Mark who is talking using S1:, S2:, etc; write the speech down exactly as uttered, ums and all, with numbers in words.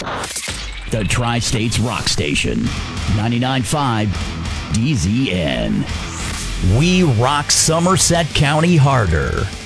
S1: The Tri-States Rock Station, ninety-nine point five D Z N. We rock Somerset County harder.